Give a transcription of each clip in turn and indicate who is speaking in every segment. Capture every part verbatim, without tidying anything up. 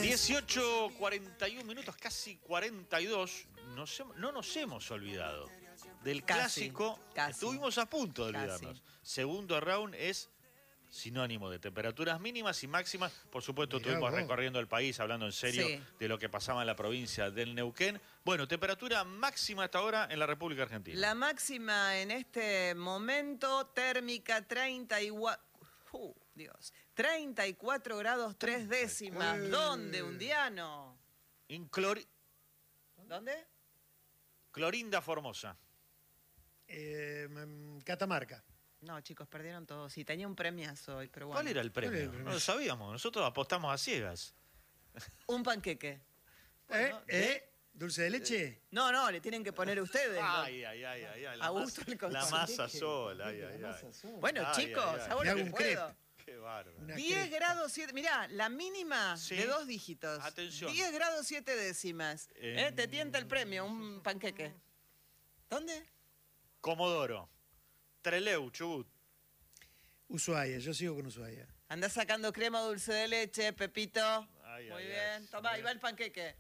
Speaker 1: dieciocho cuarenta y uno minutos, casi cuarenta y dos. Nos, no nos hemos olvidado del
Speaker 2: Casi,
Speaker 1: clásico.
Speaker 2: casi.
Speaker 1: Estuvimos a punto de olvidarnos.
Speaker 2: Casi.
Speaker 1: Segundo round es sinónimo de temperaturas mínimas y máximas. Por supuesto,
Speaker 3: Mirá
Speaker 1: estuvimos
Speaker 3: vos.
Speaker 1: recorriendo el país, hablando en serio
Speaker 2: Sí.
Speaker 1: de lo que pasaba en la provincia del Neuquén. Bueno, temperatura máxima hasta ahora en la República Argentina.
Speaker 2: La máxima en este momento térmica treinta y cuatro, uh, Dios, treinta y cuatro grados tres décimas.
Speaker 3: Eh.
Speaker 2: ¿Dónde, Undiano?
Speaker 1: En Clori-
Speaker 2: ¿Dónde?
Speaker 1: Clorinda Formosa.
Speaker 3: Eh, mm, Catamarca.
Speaker 2: No, chicos, perdieron todos. Sí, tenía un premiazo hoy, pero bueno.
Speaker 1: ¿Cuál era el premio?
Speaker 3: ¿Cuál era el premio?
Speaker 1: No lo sabíamos. Nosotros apostamos a ciegas.
Speaker 2: Un panqueque.
Speaker 1: Bueno,
Speaker 3: ¿Eh? ¿Eh? ¿Dulce de leche?
Speaker 2: No, no, le tienen que poner ustedes. ¿no?
Speaker 1: Ay, ay, ay, ay, ay. La
Speaker 2: A gusto
Speaker 1: masa,
Speaker 2: el con-
Speaker 1: la masa
Speaker 3: Panqueque,
Speaker 1: sola, ay,
Speaker 3: panqueque,
Speaker 1: ay,
Speaker 3: la
Speaker 1: ay.
Speaker 3: masa sola.
Speaker 2: Bueno,
Speaker 1: Ay,
Speaker 2: chicos,
Speaker 1: ay, ay.
Speaker 2: ahora
Speaker 3: Me hago
Speaker 2: que
Speaker 3: un
Speaker 2: puedo.
Speaker 3: crepe.
Speaker 1: Qué bárbaro.
Speaker 3: Una
Speaker 2: diez
Speaker 3: crepe.
Speaker 2: grados siete. Mirá, la mínima
Speaker 1: Sí.
Speaker 2: de dos dígitos.
Speaker 1: Atención.
Speaker 2: diez grados siete décimas.
Speaker 1: Eh,
Speaker 2: ¿Eh? Te tienta el premio, un panqueque. ¿Dónde?
Speaker 1: Comodoro. Trelew, Chubut.
Speaker 3: Ushuaia, yo sigo con Ushuaia.
Speaker 2: Andás sacando crema dulce de leche, Pepito.
Speaker 1: Ay,
Speaker 2: Muy
Speaker 1: ay,
Speaker 2: bien.
Speaker 1: ay.
Speaker 2: Tomá, ahí va el panqueque.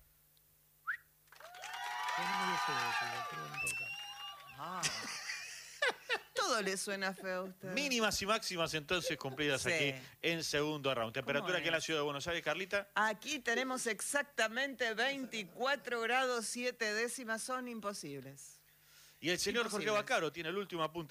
Speaker 2: Ah. Todo le suena feo a usted.
Speaker 1: Mínimas y máximas entonces cumplidas
Speaker 2: Sí.
Speaker 1: aquí en segundo round. Temperatura aquí en la
Speaker 2: es?
Speaker 1: ciudad de Buenos Aires, Carlita.
Speaker 2: Aquí tenemos exactamente veinticuatro grados siete décimas. Son imposibles.
Speaker 1: Y el señor Jorge
Speaker 2: Imposibles.
Speaker 1: Bacaro tiene el último apunte.